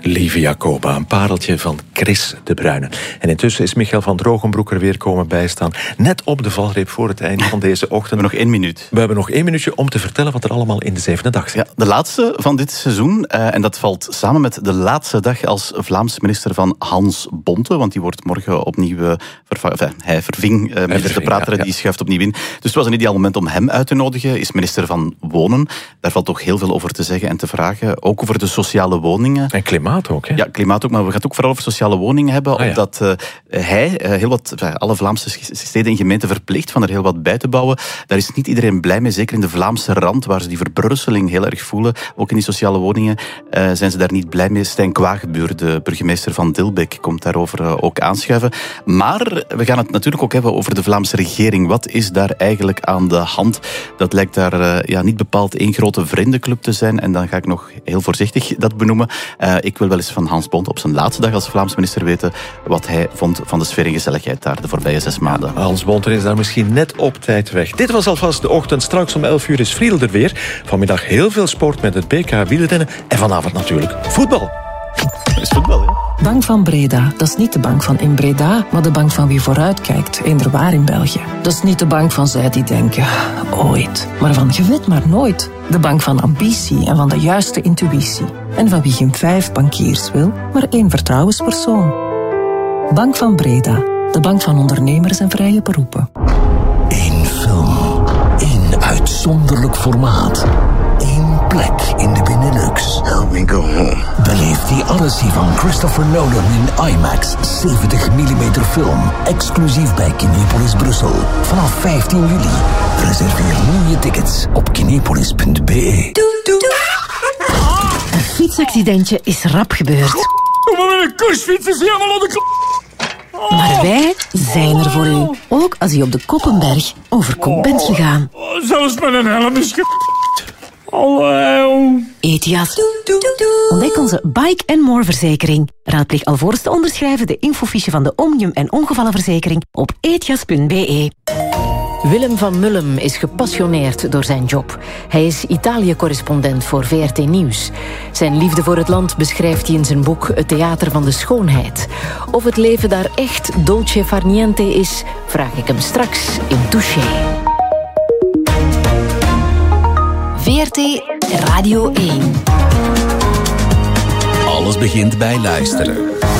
Lieve Jacoba, een pareltje van Chris de Bruyne. En intussen is Michael van Drogenbroek er weer komen bijstaan. Net op de valreep voor het einde van deze ochtend. We hebben nog 1 minuut. We hebben nog 1 minuutje om te vertellen wat er allemaal in de 7e dag zit. Ja, de laatste van dit seizoen. En dat valt samen met de laatste dag als Vlaams minister van Hans Bonte. Want die wordt morgen opnieuw hij verving minister De Prateren, ja. Die schuift opnieuw in. Dus het was een ideaal moment om hem uit te nodigen. Is minister van Wonen. Daar valt toch heel veel over te zeggen en te vragen. Ook over de sociale woningen. En klimaat ook, hè? Ja, klimaat ook, maar we gaan het ook vooral over sociale woningen hebben, omdat hij alle Vlaamse steden en gemeenten verplicht van er heel wat bij te bouwen. Daar is niet iedereen blij mee, zeker in de Vlaamse rand, waar ze die verbrusseling heel erg voelen. Ook in die sociale woningen zijn ze daar niet blij mee. Stijn Kwagebuur, de burgemeester van Dilbeek, komt daarover ook aanschuiven. Maar we gaan het natuurlijk ook hebben over de Vlaamse regering. Wat is daar eigenlijk aan de hand? Dat lijkt daar niet bepaald één grote vriendenclub te zijn. En dan ga ik nog heel voorzichtig dat benoemen. Ik wil wel eens van Hans Bonte op zijn laatste dag als Vlaams minister weten wat hij vond van de sfeer en gezelligheid daar de voorbije 6 maanden. Hans Bonte is daar misschien net op tijd weg. Dit was alvast de ochtend. Straks om 11 uur is Friedel er weer. Vanmiddag heel veel sport met het BK wielrennen. En vanavond natuurlijk voetbal. Dat is voetbal, hè? Bank van Breda, dat is niet de bank van in Breda, maar de bank van wie vooruitkijkt, inderwaar in België. Dat is niet de bank van zij die denken, ooit, maar van je weet maar nooit. De bank van ambitie en van de juiste intuïtie. En van wie geen 5 bankiers wil, maar 1 vertrouwenspersoon. Bank van Breda, de bank van ondernemers en vrije beroepen. 1 film, 1 uitzonderlijk formaat. 1 plek in de Benelux. Help me go home. Beleef die Odyssey van Christopher Nolan in IMAX 70mm film. Exclusief bij Kinepolis Brussel. Vanaf 15 juli. Reserveer nu je tickets op kinepolis.be. Een fietsaccidentje is rap gebeurd. Maar met een kursfiets is helemaal op de Maar wij zijn er voor u. Ook als u op de Koppenberg over kop bent gegaan. Zelfs met een helm is Etias. Ontdek onze Bike & More verzekering. Raadpleeg alvorens te onderschrijven de infofiche van de Omnium en ongevallenverzekering op etias.be. Willem van Mullem is gepassioneerd door zijn job. Hij is Italië-correspondent voor VRT Nieuws. Zijn liefde voor het land beschrijft hij in zijn boek Het Theater van de Schoonheid. Of het leven daar echt dolce far niente is, vraag ik hem straks in Touché. VRT Radio 1. Alles begint bij luisteren.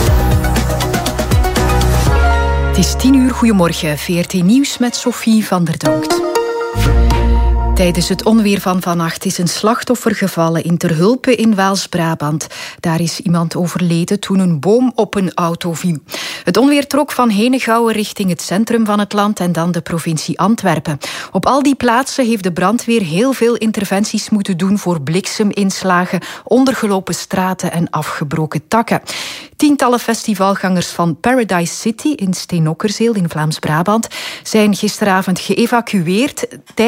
Het is 10 uur, goedemorgen. VRT Nieuws met Sophie van der Donkt. Tijdens het onweer van vannacht is een slachtoffer gevallen in Terhulpe in Waals-Brabant. Daar is iemand overleden toen een boom op een auto viel. Het onweer trok van Henegouwen richting het centrum van het land en dan de provincie Antwerpen. Op al die plaatsen heeft de brandweer heel veel interventies moeten doen voor blikseminslagen, ondergelopen straten en afgebroken takken. Tientallen festivalgangers van Paradise City in Steenokkerzeel in Vlaams-Brabant zijn gisteravond geëvacueerd